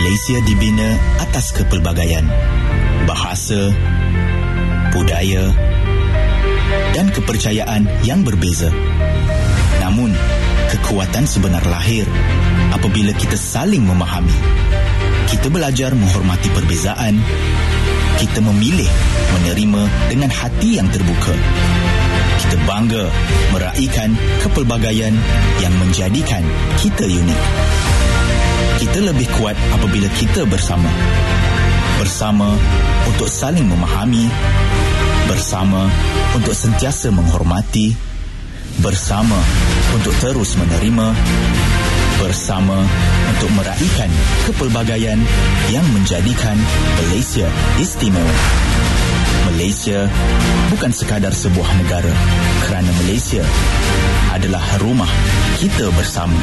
Malaysia dibina atas kepelbagaian bahasa, budaya dan kepercayaan yang berbeza. Namun, kekuatan sebenar lahir apabila kita saling memahami. Kita belajar menghormati perbezaan. Kita memilih menerima dengan hati yang terbuka. Kita bangga meraihkan kepelbagaian yang menjadikan kita unik. Kita lebih kuat apabila kita bersama. Bersama untuk saling memahami. Bersama untuk sentiasa menghormati. Bersama untuk terus menerima. Bersama untuk meraihkan kepelbagaian yang menjadikan Malaysia istimewa. Malaysia bukan sekadar sebuah negara, kerana Malaysia adalah rumah kita bersama.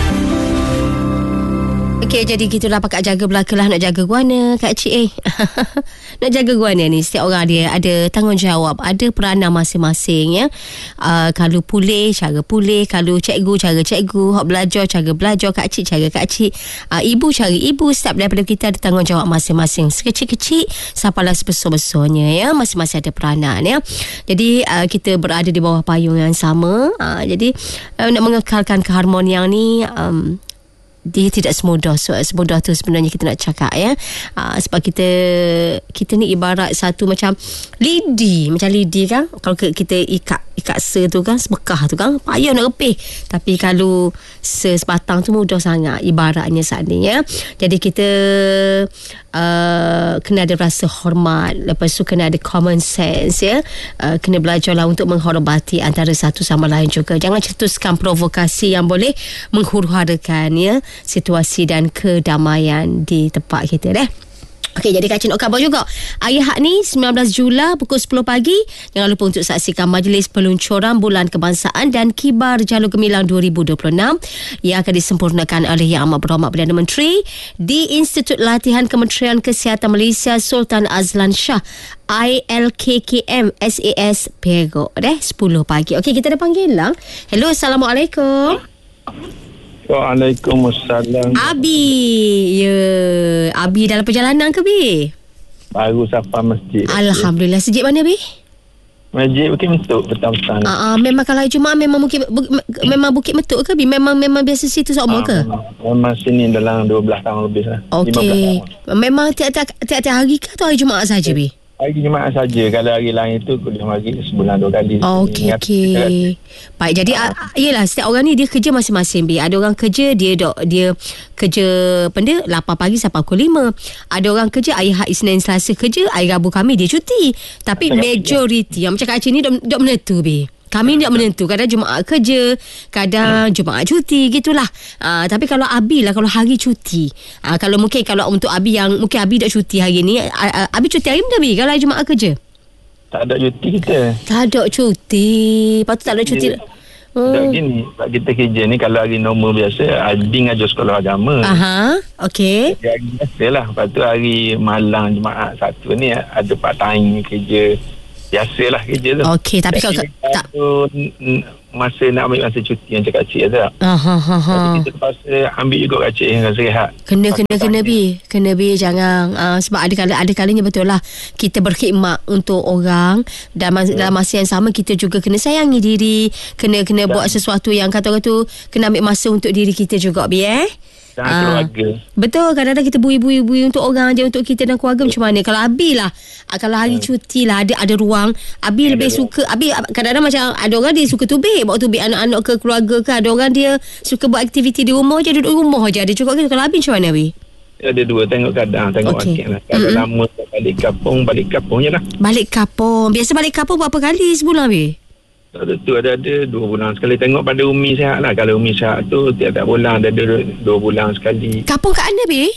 Okey, jadi gitulah pakak jaga belaka lah, nak jaga guana Kak Cik nak jaga guana ni, setiap orang dia ada tanggungjawab, ada peranan masing-masing ya. Kalau pulih, cara pulih. Kalau cikgu, cara cikgu. Hak belajar, cara belajar. Kak Cik, cara Kak Cik. Ibu, cara ibu. Setiap daripada kita ada tanggungjawab masing-masing. Sekecil-kecil sampailah sebesar-besarnya ya. Masing-masing ada peranan ya. Jadi kita berada di bawah payung yang sama. Jadi nak mengekalkan keharmonian ni, dia tidak semudah tu sebenarnya kita nak cakap ya. Sebab kita ni ibarat satu macam lidi kan. Kalau kita ikat se tu kan, semekah tu kan, payah nak repih. Tapi kalau sebatang tu mudah sangat ibaratnya saat ni ya. Jadi kita kena ada rasa hormat. Lepas tu kena ada common sense ya. Kena belajarlah untuk menghormati antara satu sama lain juga. Jangan cetuskan provokasi yang boleh menghuru-harakan ya situasi dan kedamaian di tempat kita deh. Okey, jadi Kak Cik nak khabar juga. Hari ni 19 Julai pukul 10 pagi. Jangan lupa untuk saksikan majlis peluncuran Bulan Kebangsaan dan Kibar Jalur Gemilang 2026 yang akan disempurnakan oleh Yang Amat Berhormat Perdana Menteri di Institut Latihan Kementerian Kesihatan Malaysia Sultan Azlan Shah ILKKM SAS Perak 10 pagi. Okey, kita ada panggilan. Hello, Assalamualaikum. Waalaikumsalam. Abi. Ya, Abi dalam perjalanan ke Bi? Baru sampai masjid. Alhamdulillah. Sejak mana Bi? Masjid Bukit Metuk petang-petang. Memang kalau Jumaat memang memang Bukit Metuk ke Bi? Memang biasa situ sama ke? Memang sini dalam 12 tahun lebih lah. Okey. Memang tiap-tiap hari ke atau hari Jumaat saja Bi? Hari Jumaat saja. Kalau hari lain tu kuliah maghrib sebulan 2 kali. Okey. Baik, jadi yelah, setiap orang ni dia kerja masing-masing Bi. Ada orang kerja dia kerja 8 pagi sampai pukul 5. Ada orang kerja hari Isnin Selasa kerja, hari Rabu kami dia cuti. Tapi majoriti yang macam Kak Cik ni dok menentu Bi. Kami tak menentu. Kadang Jumaat kerja, kadang Jumaat cuti, gitulah. Tapi kalau Abi lah, kalau hari cuti. Kalau untuk Abi yang mungkin Abi tak cuti hari ni, Abi cuti hari mana Abi? Kalau hari Jumaat kerja? Tak ada cuti kita. Tak ada cuti. Patut tak ada cuti. Tak gini, kita kerja ni kalau hari normal biasa, Abi ngajar sekolah agama. Okey. Hari biasa lah. Lepas tu hari malam Jumaat satu ni ada part time kerja. Biasalah kerja tu. Okey, tapi kalau tak masa nak ambil masa cuti yang cakap cik tak. Tapi kita terpaksa ambil juga Kak Cik yang rasa rehat. Kena Bi jangan sebab ada kalanya betul lah kita berkhidmat untuk orang dan dalam masa yang sama kita juga kena sayangi diri, kena buat sesuatu yang kata orang tu kena ambil masa untuk diri kita juga Bi keluarga. Betul, kadang-kadang kita bui untuk orang je, untuk kita dan keluarga macam mana. Kalau Abi lah, kalau hari cuti lah ada ruang, Abi lebih suka. Abi kadang-kadang macam ada orang dia suka bawa tubik anak-anak ke keluarga ke, ada orang dia suka buat aktiviti di rumah je, duduk rumah je, ada cukup. Kalau Abi macam mana Abi? Ada dua, tengok wakil lah. Kalau lama balik kampung je lah. Balik kampung. Biasa balik kampung berapa kali sebulan Abi? Tu ada 2 bulan sekali. Tengok pada Umi sihat lah. Kalau Umi sihat tu tiap-tiap bulan ada 2 bulan sekali. Kampung kat mana Bi?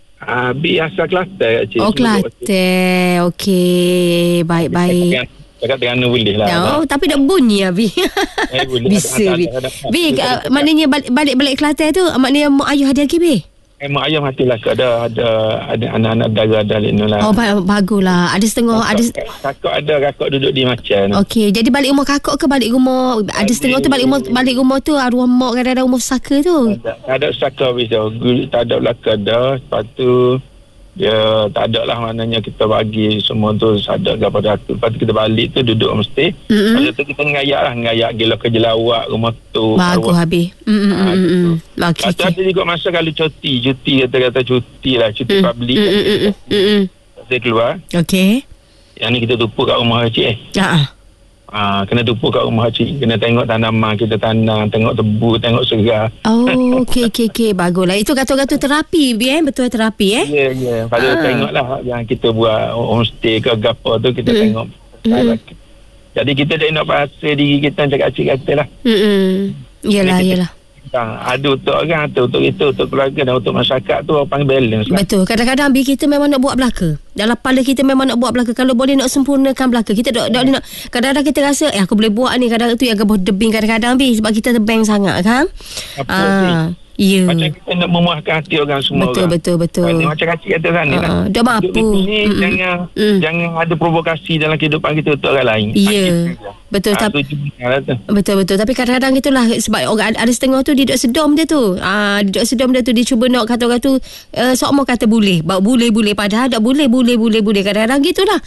Bi asal Kelantan. Kelantan. Okey. Baik. Cakap Terengganu boleh lah. Tapi dah bunyi Bi. Bisa Bi. Bi maknanya balik Kelantan tu, maknanya mak ayah ada lagi Bi? Mak ayah matilah. Ada anak-anak dara ada lah. Oh, baguslah. Ada setengah kakak duduk di Macan. Okey, jadi balik rumah kakak ke balik rumah ada setengah tu balik rumah tu arwah mak kadang-kadang rumah pusaka tu. Tak ada pusaka habis tu. Tak ada belakang dah. Lepas tu dia tak ada lah, maknanya kita bagi semua tu sadar kepada aku. Lepas tu kita balik tu duduk mesti. Lepas tu kita ngayak gila kerja lawak rumah tu. Bagus habis. Lepas tu ada juga masa kalau cuti kata-kata cuti lah, cuti public. Saya keluar. Okey. Yang ni kita tumpuk kat rumah cik kena tumpuk kat rumah cik, kena tengok tanaman kita tanam, tengok tebu, tengok segar. Oh, okey. Baguslah. Itu kata-kata terapi, betul terapi Ya. Pada tengoklah yang kita buat homestay ke gapo tu kita tengok. Jadi kita tak nak pasal diri kita cakap cik katalah. Yalah. Ada untuk orang tu, untuk kita, untuk keluarga dan untuk masyarakat tu orang balance lah. Betul. Kadang-kadang kita memang nak buat belaka. Dalam kepala kita memang nak buat belaka. Kalau boleh nak sempurnakan belaka, kita tak nak. Kadang-kadang kita rasa aku boleh buat ni, kadang-kadang tu yang debing kadang-kadang sebab kita terbang sangat kan. Ya. Macam kita nak memuaskan hati orang semua. Betul. Macam kacik kata sana lah. Dah mampu. Jangan ada provokasi dalam kehidupan kita untuk orang lain. Ya. Betul. Betul. Tapi kadang-kadang itulah sebab orang ada setengah tu dia duduk sedom dia tu. Dia cuba nak kata orang tu sok mau kata boleh. Boleh padahal tak boleh. Kadang-kadang gitulah.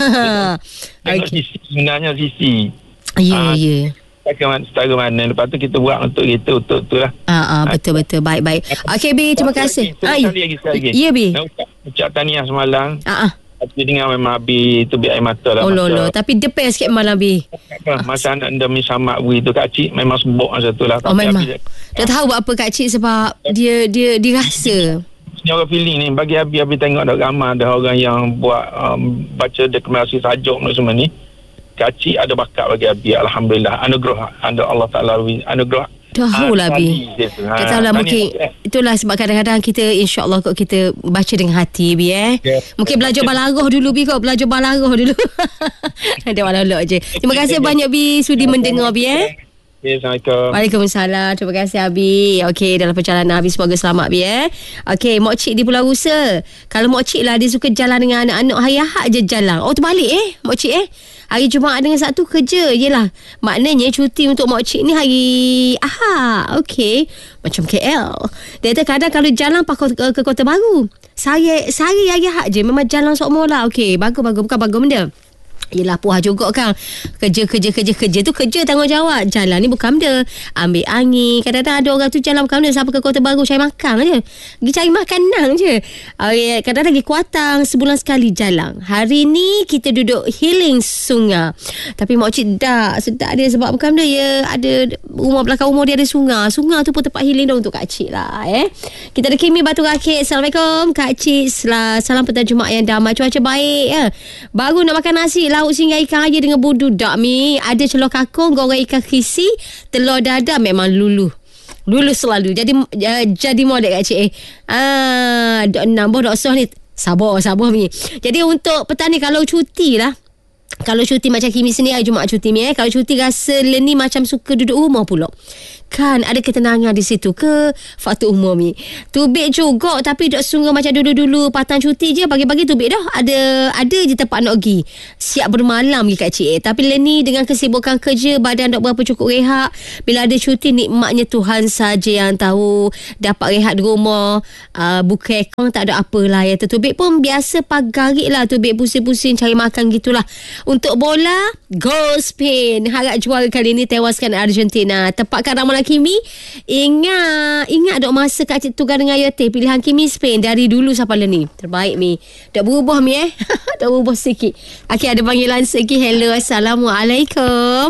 Tengok sisi sebenarnya sisi. Ya. Setara mana. Lepas tu kita buat untuk kita, untuk tu lah. Betul. Baik. Okey, Bi, terima kasih. Sekali lagi. Ya, Bi. Nak ucap tahniah semalam. Tapi dengar memang Abi tu biar air mata lah. Tapi depan sikit malam, Bi. Masa anak demi sama Abi tu Kak Cik memang sebut masa tu lah. Memang. Dah tahu buat apa Kak Cik sebab dia rasa. Ini orang feeling ni. Bagi Abi tengok ada ramai ada orang yang buat baca deklarasi sajuk semua ni. Kak Cik ada bakat bagi Abi. Alhamdulillah. Anugerah Allah Ta'ala. Anugerah. Tahulah Bi. Katalah mungkin itulah sebab kadang-kadang kita insya-Allah kok kita baca dengan hati Bi Mungkin belajar balaghah dulu Bi belajar balaghah dulu. Ada walau je. Terima kasih banyak Bi sudi mendengar Bi Assalamualaikum. Waalaikumsalam. Terima kasih Abi. Okey, dalam perjalanan Abi semoga selamat Abi Okey, Mak Cik di Pulau Rusa. Kalau Mak Cik lah dia suka jalan dengan anak-anak hari-ahad je jalan. Oh terbalik Mak Cik hari Jumaat dengan Sabtu kerja. Yelah, maknanya cuti untuk Mak Cik ni hari Ahad. Okey, macam KL. Dia kata kadang kalau jalan pakai ke Kota Baru. Sehari hari Ahad je memang jalan semua lah. Okey, bagus bukan bagus benda. Yelah puas juga kan. Kerja tu kerja tanggungjawab. Jalan ni bukan benda. Ambil angin. Kadang-kadang ada orang tu jalan bukan benda. Sampai ke Kota Baru cari makan je. Pergi cari makanan je. Kadang-kadang pergi Kuatang. Sebulan sekali jalan. Hari ni kita duduk healing sungai. Tapi Mak Cik sedap dia sebab bukan benda ya. Ada rumah belakang rumah dia ada sungai. Sungai tu pun tempat healing dah untuk Kak Cik lah Kita ada Kimi Batu Rakit. Assalamualaikum Kak Cik. Salam petang Jumaat yang damai. Cuaca baik Baru nak makan nasi lauk singgah ikan aja dengan budu dak mi. Ada celor kakung, goreng ikan krisi, telur dadar memang lulu selalu. Jadi model Kak Cik nambah dak sah ni. Sabar mi. Jadi untuk petang ni kalau cuti macam Kimi sini hari Jumaat cuti ni kalau cuti rasa ni macam suka duduk rumah pula. Kan ada ketenangan di situ ke faktor umum ni. Tubik juga tapi duduk sungai macam dulu-dulu patang cuti je bagi-bagi tubik dah. Ada je tempat nak pergi. Siap bermalam pergi Kak Cik Tapi Leni dengan kesibukan kerja badan tak berapa cukup rehat. Bila ada cuti nikmatnya Tuhan saja yang tahu. Dapat rehat di rumah. Bukan tak ada apalah ya. Tubik pun biasa pagarik lah. Tubik pusing-pusing cari makan gitulah. Untuk bola Goal Spain harap juara kali ni tewaskan Argentina. Tepatkan ramalan Kimi. Ingat dok masa Kak Cik tukar dengan Yote. Pilihan Kimi Spain dari dulu sampai ni. Terbaik mi. Dak berubah mi dak berubah sikit. Okey, ada panggilan sikit. Hello, Assalamualaikum.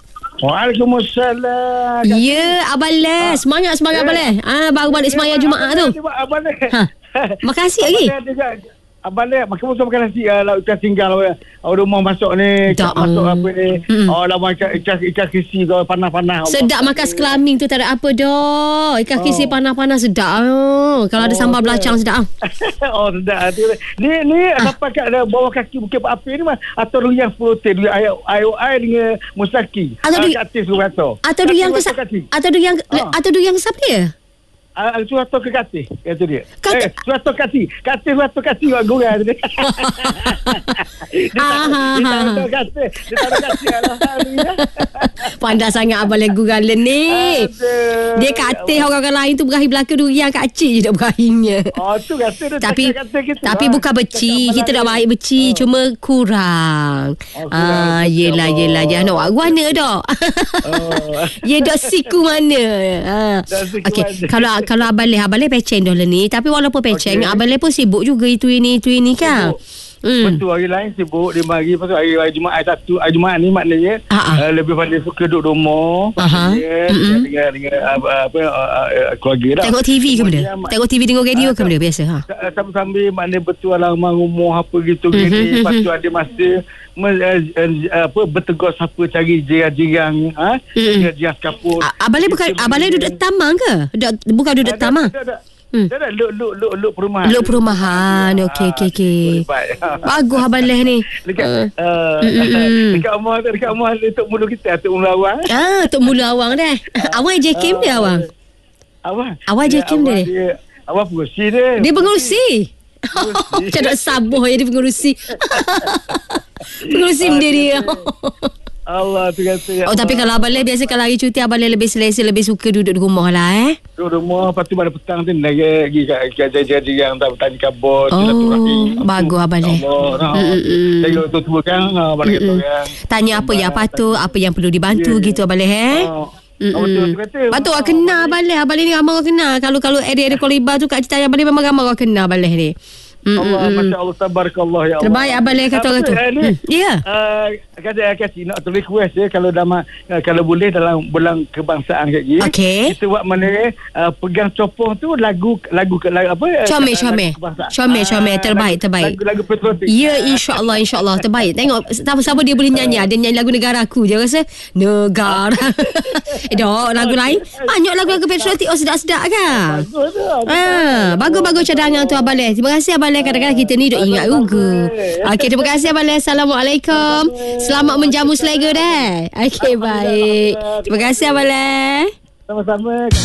Waalaikumsalam. Ya, Abang Les. Semangat Abang Les. Baru balik semayang Jumaat tu. Abang Les. Makasih lagi. Abang Les makan makan nasi lauk ikan singgal rumah masuk ni masuk apa ni lama ikan kisi ke panas-panas sedap makan sekelaming tu tak ada apa dah ikan kisi panas-panas sedap kalau ada sambal belacang sedap sedap ni sampai kat bawah kaki Bukit Api ni atau yang protein air dengan musaki atau yang siapa dia suatu ke kasih kata dia. Suatu kasih suatu kasih buat gurau dia. Dia tak kasih alhamdulillah. Pandai sangat abang lagu galan ni. Dia kata orang lain tu berakhir belaka durian, Kak Cik je tak berakhirnya. Tu kata dia. Tapi bukan beci. Kita dah baik beci, cuma kurang. Yelah jangan nak buat guana dah. Ya dak siku mana. Okey, kalau abang leh peceng dah lah ni. Tapi walaupun peceng, abang leh pun sibuk juga itu ini kan. Betul, hari lain sibuk dia mari pasal hari Jumaat satu. Hari Jumaat ni maknanya lebih pada suka duduk rumah dengan keluarga dah. Tengok TV ke benda? Tengok TV tengok radio ke benda biasa? Sambil maknanya bertualang rumah apa gitu gini. Lepas tu ada masa bertegur siapa cari jiran-jiran jiran sekapur. Abang duduk tamang ke? Bukan duduk tamang. Dah look perumahan. Look perumahan. Okey. Bagus abang leh ni. Dekat rumah Tok Mulu kita, Tok Mulu Awang. Tok Mulu Awang dah. Awang JKM dia awang. Awang JKM dia. Awang pengurusi dia. Dia pengurusi. Macam nak sabuh dia pengurusi. Pengurusi dia. Allah tu kata. Tapi kalau abang leh biasa kalau hari cuti abang leh lebih selesa, lebih suka duduk di rumah lah Duduk rumah, lepas tu pada petang tu pergi kat jiran tak bertanya khabar, silaturahmi. Bagus abang leh. Tengok tua kan, abang leh kata orang. Tanya apa yang patut, apa yang perlu dibantu gitu abang leh Patut orang kenal abang leh. Abang leh ni ramai orang kenal. Kalau area Kuala Ibar tu kat Citayam abang leh memang ramai orang kenal abang leh ni. Allah, Masya Allah, tabarakallah ya Allah. Terbaik abang leh kata orang tu. Ya. Kasih nak request kalau boleh dalam bulan kebangsaan kat ni. Okey. Kita buat mana pegang copong tu lagu apa? Comel terbaik. Lagu patriotik. Ya, insya-Allah terbaik. Tengok siapa dia boleh nyanyi. Dia nyanyi lagu negara aku. Dia rasa negara. Lagu lain. Banyak lagu patriotik sedap-sedap kan? Bagus cadangan tu abang leh. Terima kasih abang leh. Kadang-kadang kita ni duk ingat juga. Okey, terima kasih abang leh. Assalamualaikum. Selamat menjamu selera dah. Okey, baik. Terima kasih abang leh. Sama-sama.